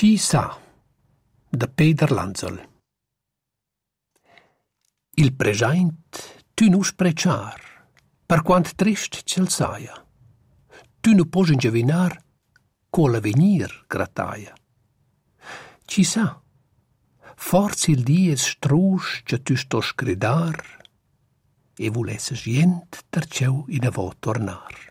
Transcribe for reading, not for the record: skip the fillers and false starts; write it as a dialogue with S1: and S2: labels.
S1: Chi sa? Da Peter Lanzol. Il preschaint tu nu spreciar, per quant trist cel saia. Tu nu pos ingiavinar co l'avenir grataia. Chi sa? Forse il die es strusch che tu sto scridar e vulesses gent tertgeu ina vo tornar.